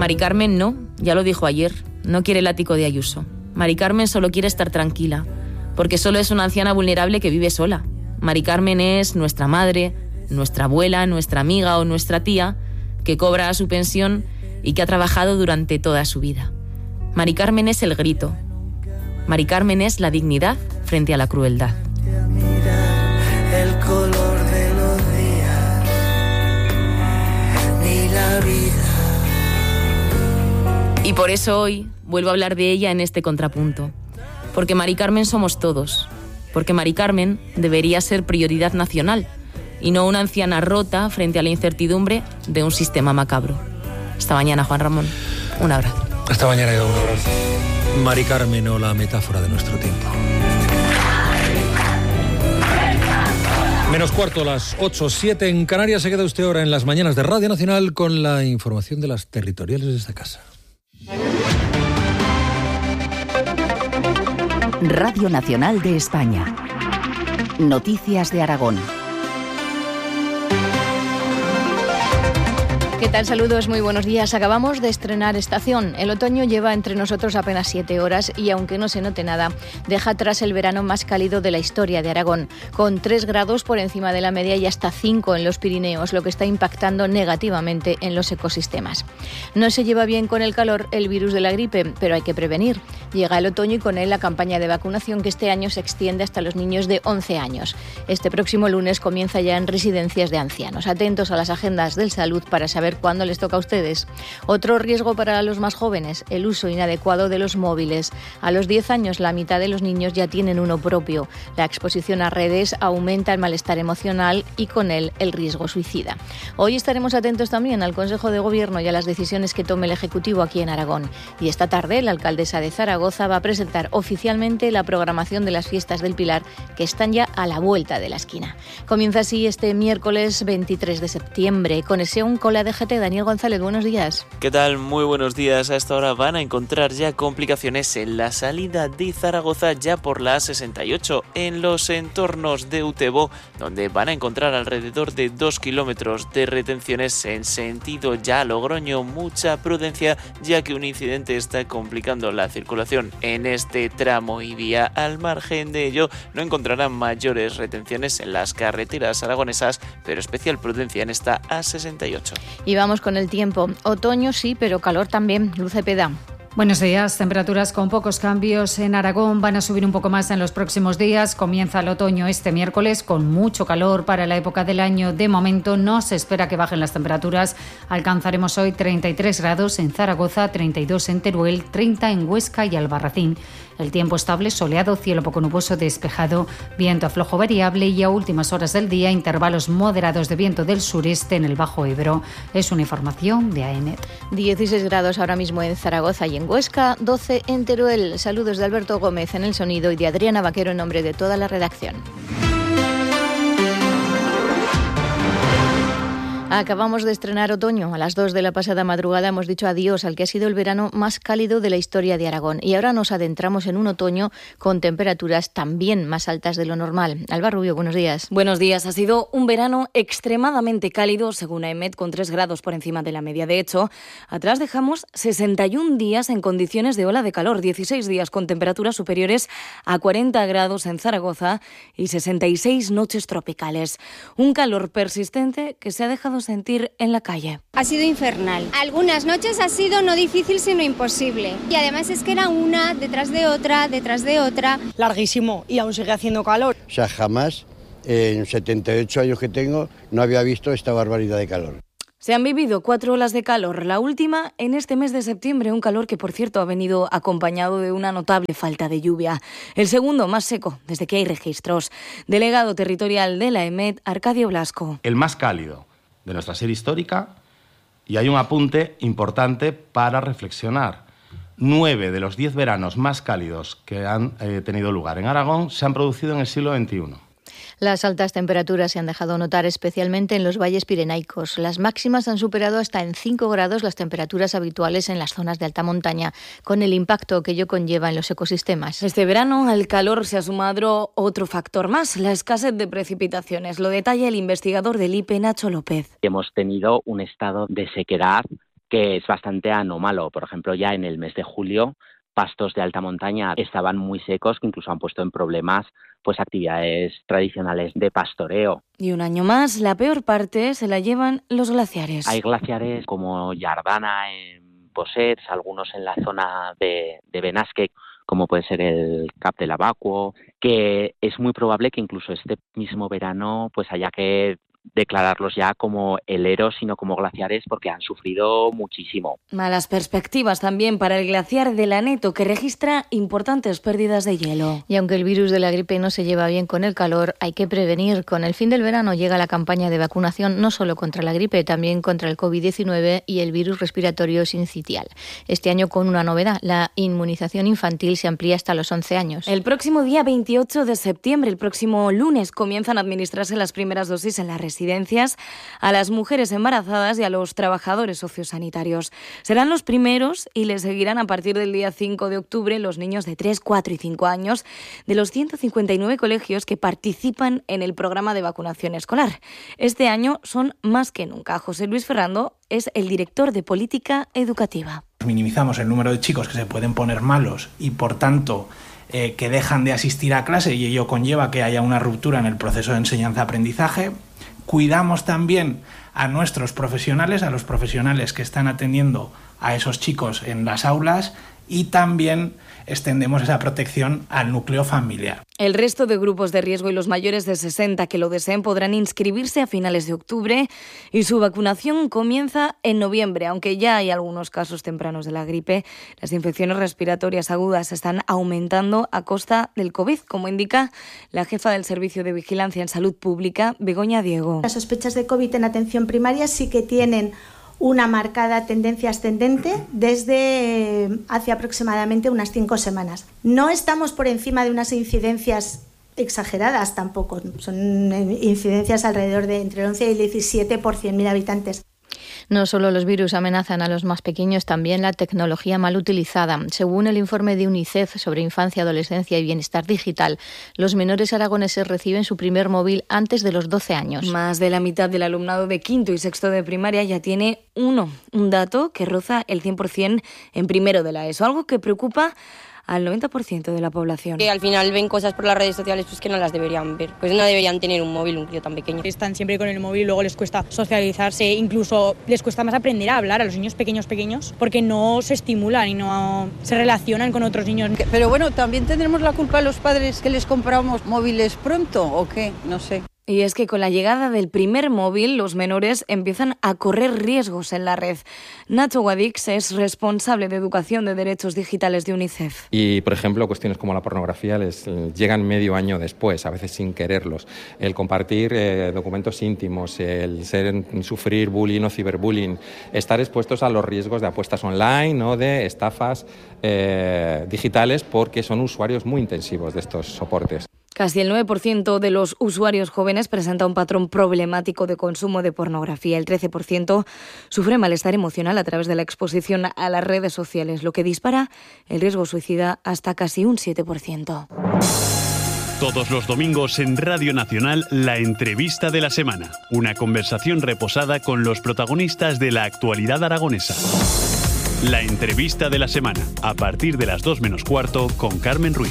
Mari Carmen no, ya lo dijo ayer, no quiere el ático de Ayuso. Mari Carmen solo quiere estar tranquila, porque solo es una anciana vulnerable que vive sola. Mari Carmen es nuestra madre, nuestra abuela, nuestra amiga o nuestra tía, que cobra su pensión y que ha trabajado durante toda su vida. Mari Carmen es el grito. Mari Carmen es la dignidad frente a la crueldad. El color de los días, ni la vida. Y por eso hoy vuelvo a hablar de ella en este contrapunto. Porque Mari Carmen somos todos. Porque Mari Carmen debería ser prioridad nacional y no una anciana rota frente a la incertidumbre de un sistema macabro. Hasta mañana, Juan Ramón. Un abrazo. Hasta mañana, un abrazo. Mari Carmen o la metáfora de nuestro tiempo. Menos cuarto, las 8:07 en Canarias. Se queda usted ahora en las mañanas de Radio Nacional con la información de las territoriales de esta casa. Radio Nacional de España. Noticias de Aragón. ¿Qué tal? Saludos, muy buenos días. Acabamos de estrenar estación. El otoño lleva entre nosotros apenas 7 horas y, aunque no se note nada, deja atrás el verano más cálido de la historia de Aragón, con 3 grados por encima de la media y hasta 5 en los Pirineos, lo que está impactando negativamente en los ecosistemas. No se lleva bien con el calor el virus de la gripe, pero hay que prevenir. Llega el otoño y con él la campaña de vacunación que este año se extiende hasta los niños de 11 años. Este próximo lunes comienza ya en residencias de ancianos. Atentos a las agendas del salud para saber cuándo les toca a ustedes. Otro riesgo para los más jóvenes, el uso inadecuado de los móviles. A los 10 años la mitad de los niños ya tienen uno propio. La exposición a redes aumenta el malestar emocional y con él el riesgo suicida. Hoy estaremos atentos también al Consejo de Gobierno y a las decisiones que tome el Ejecutivo aquí en Aragón. Y esta tarde la alcaldesa de Zaragoza va a presentar oficialmente la programación de las fiestas del Pilar, que están ya a la vuelta de la esquina. Comienza así este miércoles 23 de septiembre. Conexión con la DGT. Daniel González, buenos días. ¿Qué tal? Muy buenos días. A esta hora van a encontrar ya complicaciones en la salida de Zaragoza ya por la A68, en los entornos de Utebo, donde van a encontrar alrededor de 2 kilómetros de retenciones en sentido ya Logroño. Mucha prudencia, ya que un incidente está complicando la circulación en este tramo y vía. Al margen de ello, no encontrarán mayores retenciones en las carreteras aragonesas, pero especial prudencia en esta A68. Y vamos con el tiempo. Otoño sí, pero calor también. Luz Cepeda. Buenos días. Temperaturas con pocos cambios en Aragón. Van a subir un poco más en los próximos días. Comienza el otoño este miércoles con mucho calor para la época del año. De momento no se espera que bajen las temperaturas. Alcanzaremos hoy 33 grados en Zaragoza, 32 en Teruel, 30 en Huesca y Albarracín. El tiempo estable, soleado, cielo poco nuboso, despejado, viento a flojo variable y a últimas horas del día intervalos moderados de viento del sureste en el Bajo Ebro. Es una información de AEMET. 16 grados ahora mismo en Zaragoza y en Huesca, 12 en Teruel. Saludos de Alberto Gómez en el sonido y de Adriana Vaquero en nombre de toda la redacción. Acabamos de estrenar otoño. A las 2 de la pasada madrugada hemos dicho adiós al que ha sido el verano más cálido de la historia de Aragón. Y ahora nos adentramos en un otoño con temperaturas también más altas de lo normal. Alba Rubio, buenos días. Buenos días. Ha sido un verano extremadamente cálido, según AEMET, con 3 grados por encima de la media. De hecho, atrás dejamos 61 días en condiciones de ola de calor, 16 días con temperaturas superiores a 40 grados en Zaragoza y 66 noches tropicales. Un calor persistente que se ha dejado sentir en la calle. Ha sido infernal. Algunas noches ha sido no difícil sino imposible. Y además es que era una detrás de otra, detrás de otra. Larguísimo y aún sigue haciendo calor. O sea, jamás en 78 años que tengo no había visto esta barbaridad de calor. Se han vivido 4 olas de calor, la última en este mes de septiembre, un calor que por cierto ha venido acompañado de una notable falta de lluvia. El segundo más seco desde que hay registros. Delegado territorial de la AEMET, Arcadio Blasco. El más cálido de nuestra serie histórica, y hay un apunte importante para reflexionar. 9 de los 10 veranos más cálidos que han tenido lugar en Aragón se han producido en el siglo XXI. Las altas temperaturas se han dejado notar especialmente en los valles pirenaicos. Las máximas han superado hasta en 5 grados las temperaturas habituales en las zonas de alta montaña, con el impacto que ello conlleva en los ecosistemas. Este verano al calor se ha sumado otro factor más, la escasez de precipitaciones. Lo detalla el investigador del IPE, Nacho López. Hemos tenido un estado de sequedad que es bastante anómalo. Por ejemplo, ya en el mes de julio, pastos de alta montaña estaban muy secos, que incluso han puesto en problemas pues actividades tradicionales de pastoreo. Y un año más, la peor parte se la llevan los glaciares. Hay glaciares como Yardana en Possets, algunos en la zona de Benasque, como puede ser el Cap de Lavacuo, que es muy probable que incluso este mismo verano pues haya que declararlos ya como heleros y no como glaciares, porque han sufrido muchísimo. Malas perspectivas también para el glaciar de Laneto, que registra importantes pérdidas de hielo. Y aunque el virus de la gripe no se lleva bien con el calor, hay que prevenir. Con el fin del verano llega la campaña de vacunación no solo contra la gripe, también contra el COVID-19 y el virus respiratorio sincitial. Este año con una novedad, la inmunización infantil se amplía hasta los 11 años. El próximo día 28 de septiembre, el próximo lunes, comienzan a administrarse las primeras dosis en la residencias a las mujeres embarazadas y a los trabajadores sociosanitarios. Serán los primeros y les seguirán a partir del día 5 de octubre los niños de 3, 4 y 5 años de los 159 colegios que participan en el programa de vacunación escolar. Este año son más que nunca. José Luis Ferrando es el director de Política Educativa. Minimizamos el número de chicos que se pueden poner malos y, por tanto, que dejan de asistir a clase, y ello conlleva que haya una ruptura en el proceso de enseñanza-aprendizaje. Cuidamos también a nuestros profesionales, a los profesionales que están atendiendo a esos chicos en las aulas, y también extendemos esa protección al núcleo familiar. El resto de grupos de riesgo y los mayores de 60 que lo deseen podrán inscribirse a finales de octubre y su vacunación comienza en noviembre. Aunque ya hay algunos casos tempranos de la gripe, las infecciones respiratorias agudas están aumentando a costa del COVID, como indica la jefa del Servicio de Vigilancia en Salud Pública, Begoña Diego. Las sospechas de COVID en atención primaria sí que tienen una marcada tendencia ascendente desde hace aproximadamente unas 5 semanas. No estamos por encima de unas incidencias exageradas tampoco, son incidencias alrededor de entre el 11 y el 17 por 100.000 habitantes. No solo los virus amenazan a los más pequeños, también la tecnología mal utilizada. Según el informe de UNICEF sobre infancia, adolescencia y bienestar digital, los menores aragoneses reciben su primer móvil antes de los 12 años. Más de la mitad del alumnado de quinto y sexto de primaria ya tiene uno, un dato que roza el 100% en primero de la ESO, algo que preocupa al 90% de la población. Que al final ven cosas por las redes sociales pues que no las deberían ver. Pues no deberían tener un móvil, un crío tan pequeño. Están siempre con el móvil y luego les cuesta socializarse, incluso les cuesta más aprender a hablar a los niños pequeños porque no se estimulan y no se relacionan con otros niños. Pero bueno, también tendremos la culpa a los padres que les compramos móviles pronto, ¿o qué? No sé. Y es que con la llegada del primer móvil, los menores empiezan a correr riesgos en la red. Nacho Guadix es responsable de educación de derechos digitales de UNICEF. Y, por ejemplo, cuestiones como la pornografía les llegan medio año después, a veces sin quererlos. El compartir documentos íntimos, el sufrir bullying o ciberbullying, estar expuestos a los riesgos de apuestas online o de estafas digitales, porque son usuarios muy intensivos de estos soportes. Casi el 9% de los usuarios jóvenes presenta un patrón problemático de consumo de pornografía. El 13% sufre malestar emocional a través de la exposición a las redes sociales, lo que dispara el riesgo suicida hasta casi un 7%. Todos los domingos en Radio Nacional, la entrevista de la semana. Una conversación reposada con los protagonistas de la actualidad aragonesa. La entrevista de la semana, a partir de las 2 menos cuarto, con Carmen Ruiz.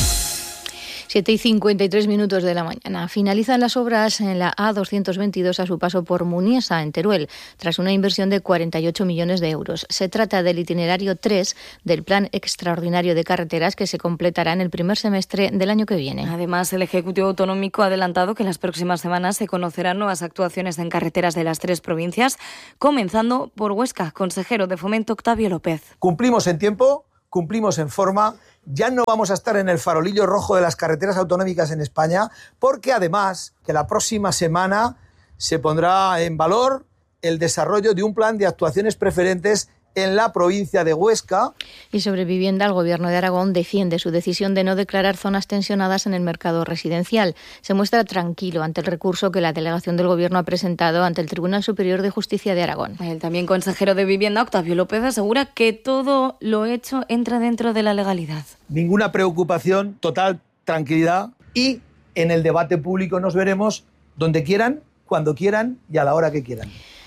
7:53 de la mañana. Finalizan las obras en la A222 a su paso por Muniesa, en Teruel, tras una inversión de 48 millones de euros. Se trata del itinerario 3 del Plan Extraordinario de Carreteras, que se completará en el primer semestre del año que viene. Además, el Ejecutivo Autonómico ha adelantado que en las próximas semanas se conocerán nuevas actuaciones en carreteras de las 3 provincias, comenzando por Huesca. Consejero de Fomento, Octavio López. Cumplimos en tiempo, cumplimos en forma. Ya no vamos a estar en el farolillo rojo de las carreteras autonómicas en España, porque además que la próxima semana se pondrá en valor el desarrollo de un plan de actuaciones preferentes en la provincia de Huesca. Y sobre vivienda, el Gobierno de Aragón defiende su decisión de no declarar zonas tensionadas en el mercado residencial. Se muestra tranquilo ante el recurso que la delegación del Gobierno ha presentado ante el Tribunal Superior de Justicia de Aragón. El también consejero de Vivienda, Octavio López, asegura que todo lo hecho entra dentro de la legalidad. Ninguna preocupación, total tranquilidad, y en el debate público nos veremos donde quieran, cuando quieran y a la hora que quieran.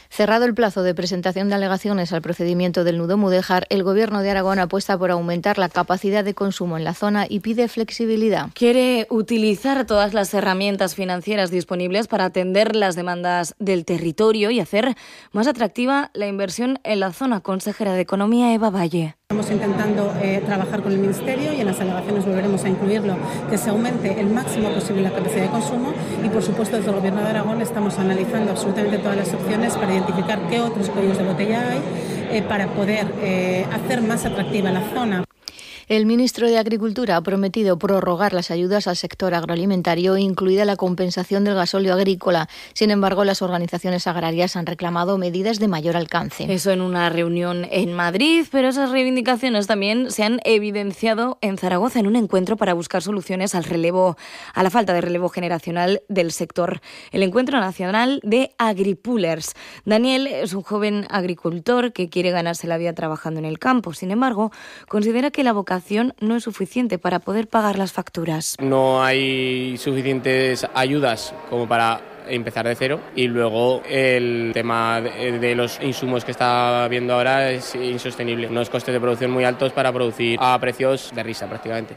Cerrado el plazo de presentación de alegaciones al procedimiento del nudo mudéjar, el Gobierno de Aragón apuesta por aumentar la capacidad de consumo en la zona y pide flexibilidad. Quiere utilizar todas las herramientas financieras disponibles para atender las demandas del territorio y hacer más atractiva la inversión en la zona. Consejera de Economía, Eva Valle. Estamos intentando trabajar con el Ministerio y en las alegaciones volveremos a incluirlo, que se aumente el máximo posible la capacidad de consumo y, por supuesto, desde el Gobierno de Aragón estamos analizando absolutamente todas las opciones para identificar qué otros cuellos de botella hay para poder hacer más atractiva la zona. El ministro de Agricultura ha prometido prorrogar las ayudas al sector agroalimentario, incluida la compensación del gasóleo agrícola. Sin embargo, las organizaciones agrarias han reclamado medidas de mayor alcance. Eso en una reunión en Madrid, pero esas reivindicaciones también se han evidenciado en Zaragoza en un encuentro para buscar soluciones a la falta de relevo generacional del sector. El Encuentro Nacional de Agripoolers. Daniel es un joven agricultor que quiere ganarse la vida trabajando en el campo. Sin embargo, considera que la vocación no es suficiente para poder pagar las facturas. No hay suficientes ayudas como para empezar de cero y luego el tema de los insumos que está habiendo ahora es insostenible. Unos costes de producción muy altos para producir a precios de risa prácticamente.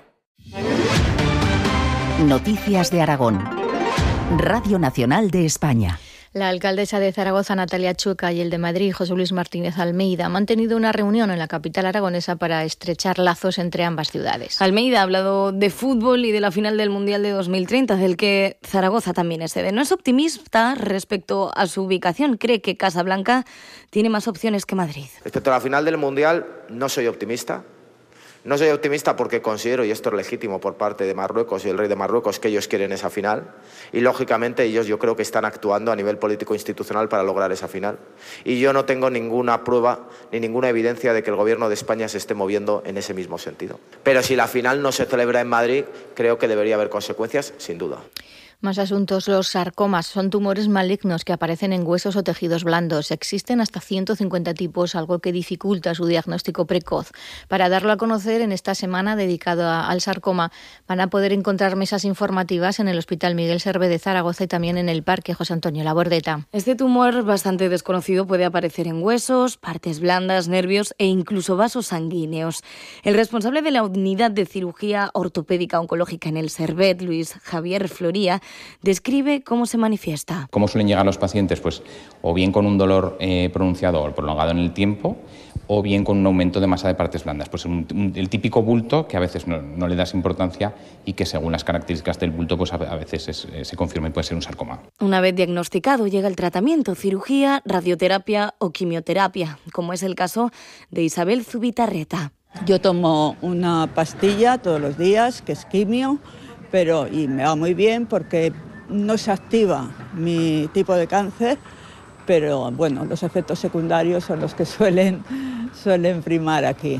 Noticias de Aragón. Radio Nacional de España. La alcaldesa de Zaragoza, Natalia Chueca, y el de Madrid, José Luis Martínez Almeida, han mantenido una reunión en la capital aragonesa para estrechar lazos entre ambas ciudades. Almeida ha hablado de fútbol y de la final del Mundial de 2030, del que Zaragoza también es sede. No es optimista respecto a su ubicación. Cree que Casablanca tiene más opciones que Madrid. Respecto a la final del Mundial, no soy optimista. No soy optimista porque considero, y esto es legítimo por parte de Marruecos y el rey de Marruecos, que ellos quieren esa final. Y lógicamente ellos yo creo que están actuando a nivel político-institucional para lograr esa final. Y yo no tengo ninguna prueba ni ninguna evidencia de que el gobierno de España se esté moviendo en ese mismo sentido. Pero si la final no se celebra en Madrid, creo que debería haber consecuencias, sin duda. Más asuntos. Los sarcomas son tumores malignos que aparecen en huesos o tejidos blandos. Existen hasta 150 tipos, algo que dificulta su diagnóstico precoz. Para darlo a conocer, en esta semana dedicada al sarcoma, van a poder encontrar mesas informativas en el Hospital Miguel Servet de Zaragoza y también en el Parque José Antonio Labordeta. Este tumor, bastante desconocido, puede aparecer en huesos, partes blandas, nervios e incluso vasos sanguíneos. El responsable de la unidad de cirugía ortopédica oncológica en el Servet, Luis Javier Floría, describe cómo se manifiesta. ¿Cómo suelen llegar los pacientes? Pues o bien con un dolor pronunciado o prolongado en el tiempo, o bien con un aumento de masa de partes blandas. Pues el típico bulto que a veces no le das importancia y que según las características del bulto pues a veces se confirma y puede ser un sarcoma. Una vez diagnosticado llega el tratamiento, cirugía, radioterapia o quimioterapia, como es el caso de Isabel Zubitarreta. Yo tomo una pastilla todos los días, que es quimio, y me va muy bien porque no se activa mi tipo de cáncer, pero bueno, los efectos secundarios son los que suelen primar aquí.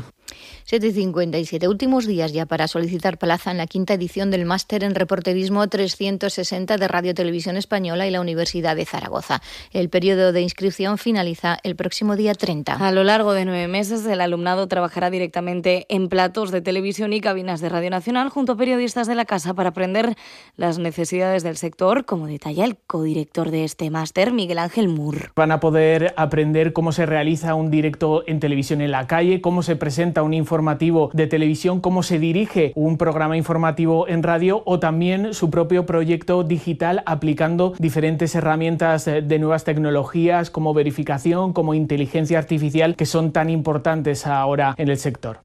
7:57. Últimos días ya para solicitar plaza en la quinta edición del Máster en Reporterismo 360 de Radio Televisión Española y la Universidad de Zaragoza. El periodo de inscripción finaliza el próximo día 30. A lo largo de 9 meses, el alumnado trabajará directamente en platos de televisión y cabinas de Radio Nacional junto a periodistas de la casa para aprender las necesidades del sector, como detalla el codirector de este máster, Miguel Ángel Mur. Van a poder aprender cómo se realiza un directo en televisión en la calle, cómo se presenta un informativo de televisión, cómo se dirige un programa informativo en radio o también su propio proyecto digital aplicando diferentes herramientas de nuevas tecnologías como verificación, como inteligencia artificial, que son tan importantes ahora en el sector.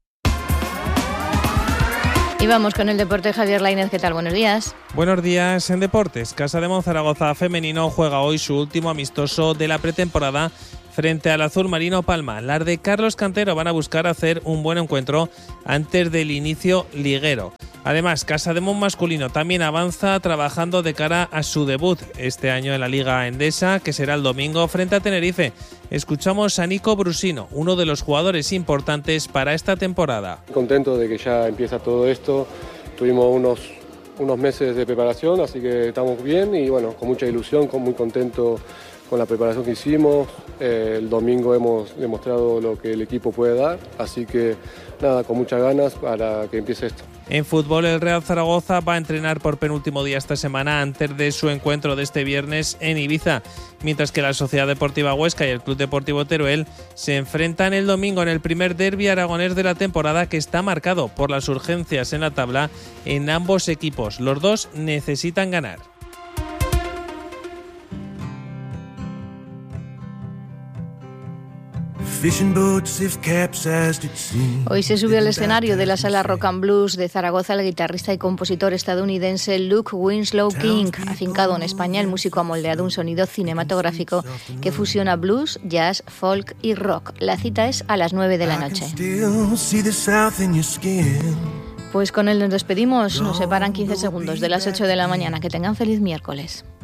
Y vamos con el deporte. Javier Lainez, ¿qué tal? Buenos días. Buenos días. En deportes, Casa de Monzaragoza femenino juega hoy su último amistoso de la pretemporada frente al Azul Marino Palma. Las de Carlos Cantero van a buscar hacer un buen encuentro antes del inicio liguero. Además, Casa de Mon masculino también avanza trabajando de cara a su debut este año en la Liga Endesa, que será el domingo frente a Tenerife. Escuchamos a Nico Brusino, uno de los jugadores importantes para esta temporada. Contento de que ya empieza todo esto. Tuvimos unos meses de preparación, así que estamos bien y bueno, con mucha ilusión, muy contento con la preparación que hicimos. El domingo hemos demostrado lo que el equipo puede dar, así que nada, con muchas ganas para que empiece esto. En fútbol, el Real Zaragoza va a entrenar por penúltimo día esta semana antes de su encuentro de este viernes en Ibiza, mientras que la Sociedad Deportiva Huesca y el Club Deportivo Teruel se enfrentan el domingo en el primer derbi aragonés de la temporada, que está marcado por las urgencias en la tabla en ambos equipos. Los dos necesitan ganar. Hoy se sube al escenario de la Sala Rock and Blues de Zaragoza el guitarrista y compositor estadounidense Luke Winslow King. Afincado en España, el músico ha moldeado un sonido cinematográfico que fusiona blues, jazz, folk y rock. La cita es a las 9 de la noche. Pues con él nos despedimos. Nos separan 15 segundos de las 8 de la mañana. Que tengan feliz miércoles.